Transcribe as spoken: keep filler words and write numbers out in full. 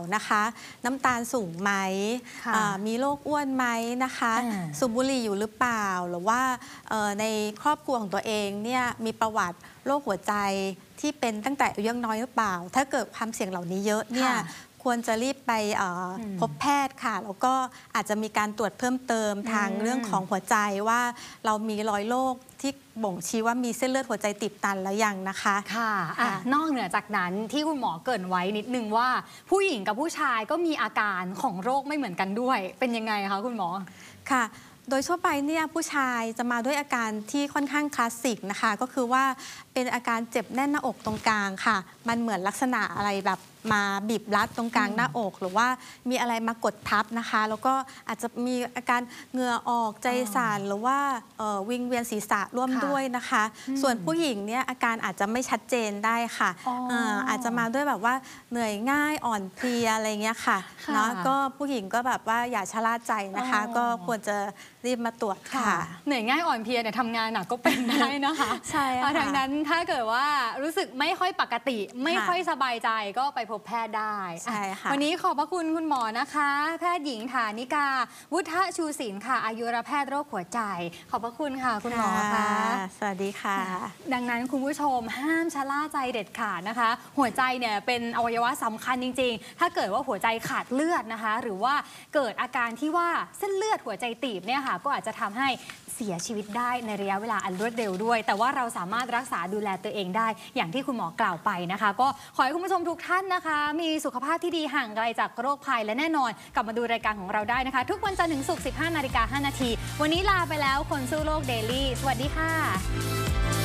นะคะน้ำตาลสูงไหมมีโรคอ้วนไหมนะคะสูบบุหรี่อยู่หรือเปล่าหรือว่าในครอบครัวของตัวเองเนี่ยมีประวัติโรคหัวใจที่เป็นตั้งแต่อายุยังน้อยหรือเปล่าถ้าเกิดความเสี่ยงเหล่านี้เยอะเนี่ยควรจะรีบไปพบแพทย์ค่ะแล้วก็อาจจะมีการตรวจเพิ่มเติมทางเรื่องของหัวใจว่าเรามีรอยโรคที่บ่งชี้ว่ามีเส้นเลือดหัวใจตีบตันแล้วยังนะคะค่ะนอกเหนือจากนั้นที่คุณหมอเกริ่นไว้นิดนึงว่าผู้หญิงกับผู้ชายก็มีอาการของโรคไม่เหมือนกันด้วยเป็นยังไงคะคุณหมอค่ะโดยทั่วไปเนี่ยผู้ชายจะมาด้วยอาการที่ค่อนข้างคลาสสิกนะคะก็คือว่าเป็นอาการเจ็บแน่นหน้าอกตรงกลางค่ะมันเหมือนลักษณะอะไรแบบมาบีบรัดตรงกลางหน้าอกหรือว่ามีอะไรมากดทับนะคะแล้วก็อาจจะมีอาการเหงื่อออกใจสั่นหรือว่าวิงเวียนศีรษะร่วมด้วยนะคะส่วนผู้หญิงเนี่ยอาการอาจจะไม่ชัดเจนได้ค่ะอาจจะมาด้วยแบบว่าเหนื่อยง่ายอ่อนเพลียอะไรเงี้ยค่ะเนาะก็ผู้หญิงก็แบบว่าอย่าชะล่าใจนะคะก็ควรจะรีบมาตรวจค่ะเหนื่อยง่ายอ่อนเพลียเนี่ยทำงานหนักก็เป็นได้นะคะใช่ค่ะดังนั้นถ้าเกิดว่ารู้สึกไม่ค่อยปกติไม่ค่อยสบายใจก็ไปพบแพทย์ได้ใช่ค่ะวันนี้ขอบพระคุณคุณหมอนะคะแพทย์หญิงฐานิกาวุฒชูศิลป์ค่ะอายุรแพทย์โรคหัวใจขอบพระคุณค่ะคุณหมอค่ะสวัสดีค่ะดังนั้นคุณผู้ชมห้ามชะล่าใจเด็ดขาดนะคะหัวใจเนี่ยเป็นอวัยวะสำคัญจริงๆถ้าเกิดว่าหัวใจขาดเลือดนะคะหรือว่าเกิดอาการที่ว่าเส้นเลือดหัวใจตีบเนี่ยค่ะก็อาจจะทำให้เสียชีวิตได้ในระยะเวลาอันรวดเร็วด้วยแต่ว่าเราสามารถรักษาดูแลตัวเองได้อย่างที่คุณหมอกล่าวไปนะคะก็ขอให้คุณผู้ชมทุกท่านนะคะมีสุขภาพที่ดีห่างไกลจากโรคภัยและแน่นอนกลับมาดูรายการของเราได้นะคะทุกวันจันทร์ถึงศุกร์ สิบห้านาฬิกาห้านาทีวันนี้ลาไปแล้วคนสู้โลกเดลี่สวัสดีค่ะ